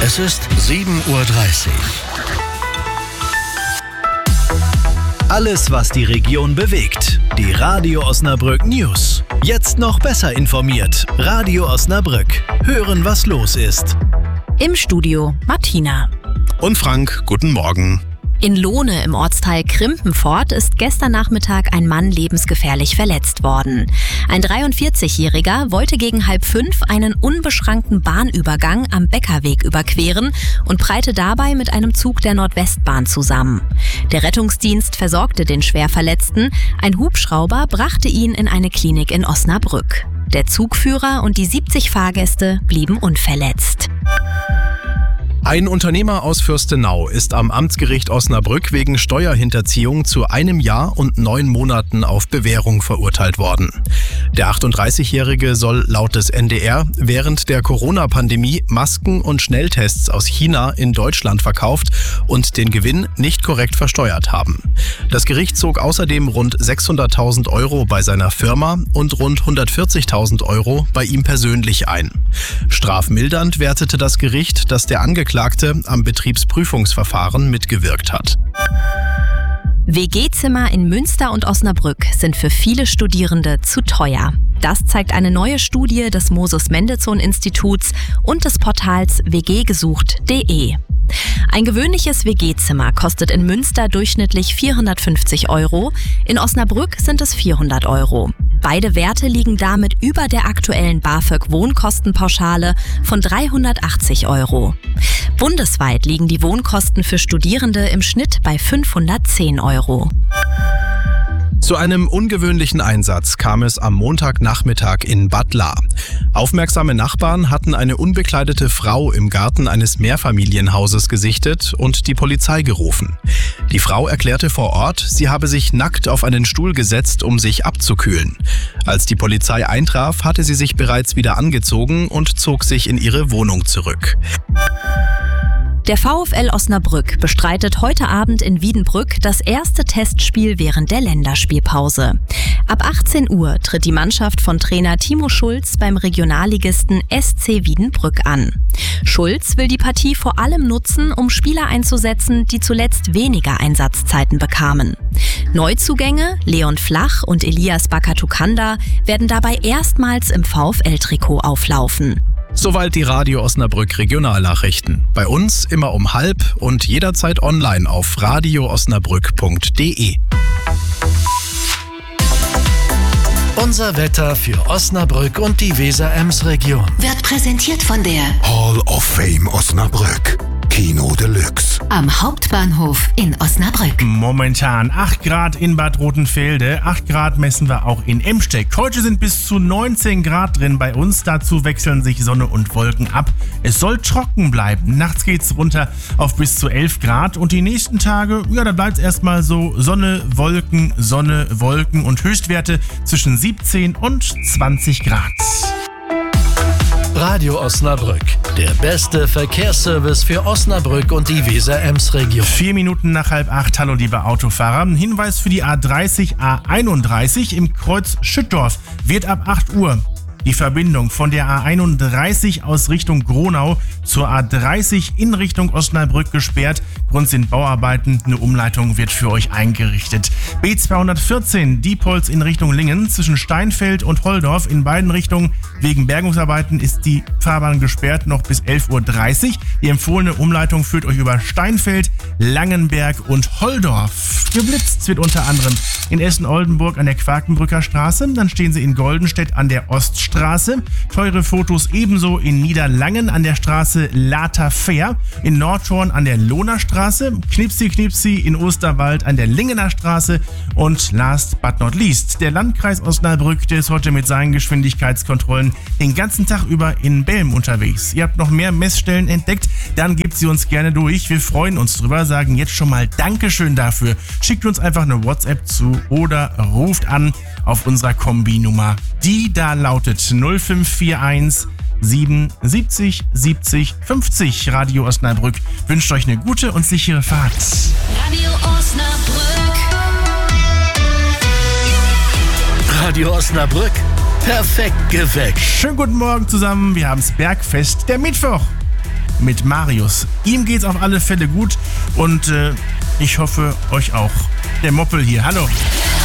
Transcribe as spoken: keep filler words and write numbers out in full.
Es ist sieben Uhr dreißig. Alles, was die Region bewegt. Die Radio Osnabrück News. Jetzt noch besser informiert. Radio Osnabrück. Hören, was los ist. Im Studio Martina. Und Frank, guten Morgen. In Lohne im Ortsteil Krimpenfort ist gestern Nachmittag ein Mann lebensgefährlich verletzt worden. Ein dreiundvierzigjähriger wollte gegen halb fünf einen unbeschrankten Bahnübergang am Bäckerweg überqueren und prallte dabei mit einem Zug der Nordwestbahn zusammen. Der Rettungsdienst versorgte den Schwerverletzten. Ein Hubschrauber brachte ihn in eine Klinik in Osnabrück. Der Zugführer und die siebzig Fahrgäste blieben unverletzt. Ein Unternehmer aus Fürstenau ist am Amtsgericht Osnabrück wegen Steuerhinterziehung zu einem Jahr und neun Monaten auf Bewährung verurteilt worden. Der achtunddreißigjährige soll laut des N D R während der Corona-Pandemie Masken und Schnelltests aus China in Deutschland verkauft und den Gewinn nicht korrekt versteuert haben. Das Gericht zog außerdem rund sechshunderttausend Euro bei seiner Firma und rund hundertvierzigtausend Euro bei ihm persönlich ein. Strafmildernd wertete das Gericht, dass der Angeklagte am Betriebsprüfungsverfahren mitgewirkt hat. W G-Zimmer in Münster und Osnabrück sind für viele Studierende zu teuer. Das zeigt eine neue Studie des Moses-Mendelssohn-Instituts und des Portals w g gesucht punkt d e. Ein gewöhnliches W G-Zimmer kostet in Münster durchschnittlich vierhundertfünfzig Euro, in Osnabrück sind es vierhundert Euro. Beide Werte liegen damit über der aktuellen BAföG-Wohnkostenpauschale von dreihundertachtzig Euro. Bundesweit liegen die Wohnkosten für Studierende im Schnitt bei fünfhundertzehn Euro. Zu einem ungewöhnlichen Einsatz kam es am Montagnachmittag in Bad Lahr. Aufmerksame Nachbarn hatten eine unbekleidete Frau im Garten eines Mehrfamilienhauses gesichtet und die Polizei gerufen. Die Frau erklärte vor Ort, sie habe sich nackt auf einen Stuhl gesetzt, um sich abzukühlen. Als die Polizei eintraf, hatte sie sich bereits wieder angezogen und zog sich in ihre Wohnung zurück. Der VfL Osnabrück bestreitet heute Abend in Wiedenbrück das erste Testspiel während der Länderspielpause. Ab achtzehn Uhr tritt die Mannschaft von Trainer Timo Schulz beim Regionalligisten S C Wiedenbrück an. Schulz will die Partie vor allem nutzen, um Spieler einzusetzen, die zuletzt weniger Einsatzzeiten bekamen. Neuzugänge Leon Flach und Elias Bakatukanda werden dabei erstmals im VfL-Trikot auflaufen. Soweit die Radio Osnabrück Regionalnachrichten. Bei uns immer um halb und jederzeit online auf radio osnabrück punkt d e. Unser Wetter für Osnabrück und die Weser-Ems-Region Wird präsentiert von der Hall of Fame Osnabrück. Kino Deluxe. Am Hauptbahnhof in Osnabrück. Momentan acht Grad in Bad Rotenfelde, acht Grad messen wir auch in Emsteck. Heute sind bis zu neunzehn Grad drin bei uns, dazu wechseln sich Sonne und Wolken ab. Es soll trocken bleiben, nachts geht's runter auf bis zu elf Grad und die nächsten Tage, ja, da bleibt's erstmal so Sonne, Wolken, Sonne, Wolken und Höchstwerte zwischen siebzehn und zwanzig Grad. Radio Osnabrück, der beste Verkehrsservice für Osnabrück und die Weser-Ems-Region. Vier Minuten nach halb acht, hallo liebe Autofahrer. Ein Hinweis für die A dreißig A einunddreißig im Kreuz Schüttdorf wird ab acht Uhr die Verbindung von der A einunddreißig aus Richtung Gronau zur A dreißig in Richtung Osnabrück gesperrt. Grund sind Bauarbeiten. Eine Umleitung wird für euch eingerichtet. B zweihundertvierzehn Diepholz in Richtung Lingen zwischen Steinfeld und Holdorf in beiden Richtungen. Wegen Bergungsarbeiten ist die Fahrbahn gesperrt noch bis elf Uhr dreißig. Die empfohlene Umleitung führt euch über Steinfeld, Langenberg und Holdorf. Geblitzt wird unter anderem in Essen-Oldenburg an der Quakenbrücker Straße. Dann stehen sie in Goldenstedt an der Oststraße. Teure Fotos ebenso in Niederlangen an der Straße Later-Fair, in Nordhorn an der Lohner Straße, Knipsi-Knipsi in Osterwald an der Lingener Straße und last but not least, der Landkreis Osnabrück, der ist heute mit seinen Geschwindigkeitskontrollen den ganzen Tag über in Belm unterwegs. Ihr habt noch mehr Messstellen entdeckt, dann gebt sie uns gerne durch. Wir freuen uns drüber, sagen jetzt schon mal Dankeschön dafür. Schickt uns einfach eine WhatsApp zu oder ruft an auf unserer Kombi-Nummer, die da lautet null fünf vier eins sieben siebzig siebzig fünfzig. Radio Osnabrück wünscht euch eine gute und sichere Fahrt. Radio Osnabrück. Radio Osnabrück, perfekt geweckt. Schönen guten Morgen zusammen, wir haben das Bergfest der Mittwoch. mit Marius. Ihm geht's auf alle Fälle gut und äh, ich hoffe euch auch. Der Moppel hier, hallo.